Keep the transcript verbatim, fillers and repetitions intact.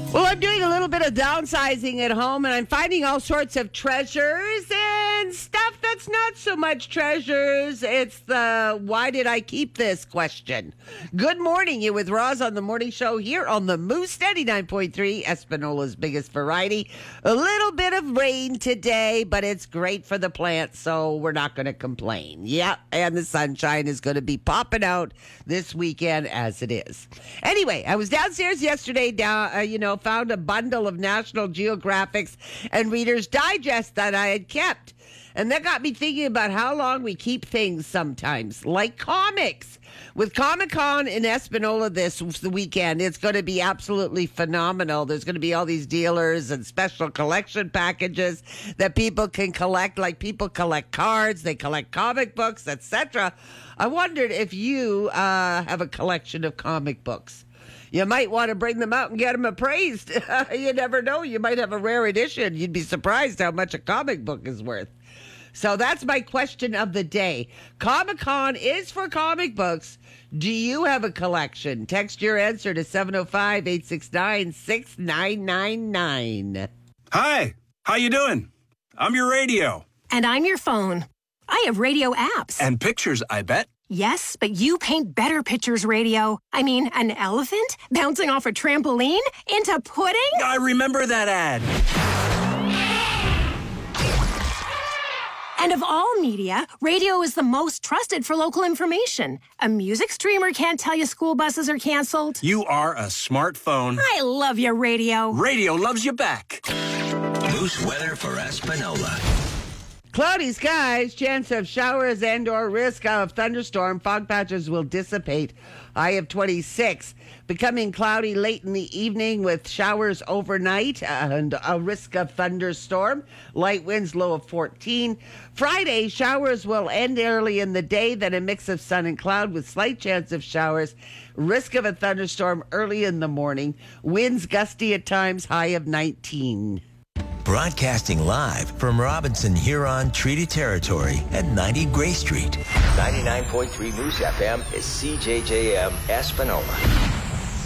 Well, I'm doing a little bit of downsizing at home, and I'm finding all sorts of treasures and stuff that's not so much treasures. It's the why did I keep this question. Good morning. You with Roz on the morning show here on the Moose ninety-nine point three, Espanola's biggest variety. A little bit of rain today, but it's great for the plants, so we're not going to complain. Yeah, and the sunshine is going to be popping out this weekend as it is. Anyway, I was downstairs yesterday, down, uh, you know, found a bundle of National Geographics and Reader's Digest that I had kept. And that got me thinking about how long we keep things sometimes, like comics. With Comic-Con in Espanola this weekend, it's going to be absolutely phenomenal. There's going to be all these dealers and special collection packages that people can collect, like people collect cards, they collect comic books, et cetera. I wondered if you uh, have a collection of comic books. You might want to bring them out and get them appraised. You never know. You might have a rare edition. You'd be surprised how much a comic book is worth. So that's my question of the day. Comic-Con is for comic books. Do you have a collection? Text your answer to seven oh five, eight six nine, six nine nine nine. Hi, how you doing? I'm your radio. And I'm your phone. I have radio apps. And pictures, I bet. Yes, but you paint better pictures, radio. I mean, an elephant bouncing off a trampoline into pudding? I remember that ad. And of all media, radio is the most trusted for local information. A music streamer can't tell you school buses are canceled. You are a smartphone. I love your radio. Radio loves you back. Moose weather for Espanola. Cloudy skies, chance of showers and or risk of thunderstorm. Fog patches will dissipate. High of twenty-six. Becoming cloudy late in the evening with showers overnight and a risk of thunderstorm. Light winds, low of fourteen. Friday, showers will end early in the day, then a mix of sun and cloud with slight chance of showers. Risk of a thunderstorm early in the morning. Winds gusty at times, high of nineteen. Broadcasting live from Robinson Huron Treaty Territory at ninety Gray Street. ninety-nine point three Moose F M is C J J M Espanola.